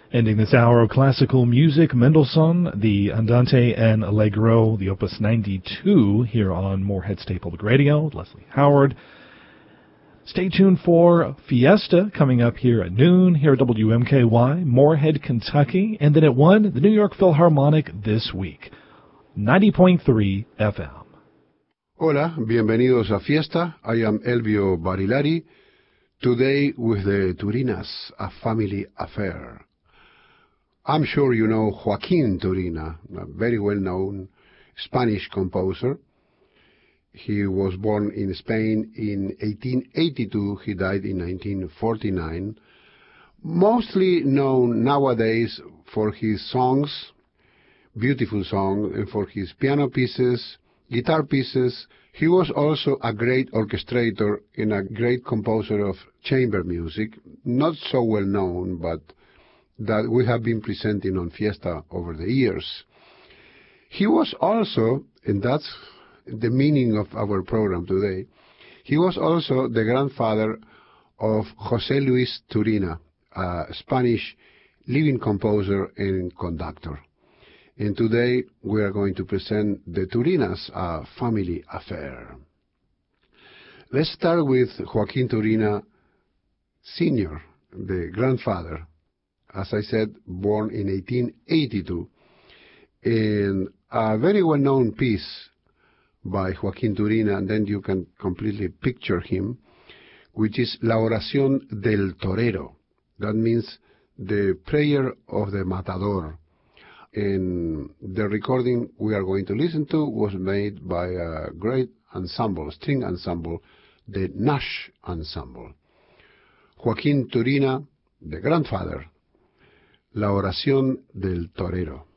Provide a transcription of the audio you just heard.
Ending this hour of classical music, Mendelssohn, the Andante and Allegro, the Opus 92, here on Morehead State Public Radio. Leslie Howard. Stay tuned for Fiesta coming up here at noon, here at WMKY, Morehead, Kentucky, and then at 1, the New York Philharmonic this week, 90.3 FM. Hola, bienvenidos a Fiesta. I am Elvio Barilari. Today with the Turinas, a family affair. I'm sure you know Joaquin Turina, a very well-known Spanish composer. He was born in Spain in 1882. He died in 1949. Mostly known nowadays for his songs, beautiful songs, and for his piano pieces, guitar pieces. He was also a great orchestrator and a great composer of chamber music, not so well known, but that we have been presenting on Fiesta over the years. He was also, and that's the meaning of our program today, he was also the grandfather of José Luis Turina, a Spanish living composer and conductor. And today we are going to present the Turinas, a family affair. Let's start with Joaquin Turina Sr., the grandfather, as I said, born in 1882, and a very well-known piece by Joaquin Turina, and then you can completely picture him, which is La Oración del Torero. That means the prayer of the matador. And the recording we are going to listen to was made by a great ensemble, string ensemble, the Nash Ensemble. Joaquin Turina, the grandfather, La Oración del Torero.